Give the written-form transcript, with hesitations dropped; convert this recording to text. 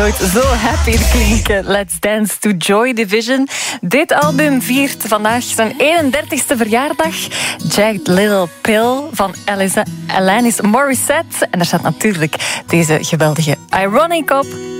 Nooit zo happy klinken. Let's Dance to Joy Division. Dit album viert vandaag zijn 31ste verjaardag. Jagged Little Pill van Alanis Morissette. En daar staat natuurlijk deze geweldige Ironic op.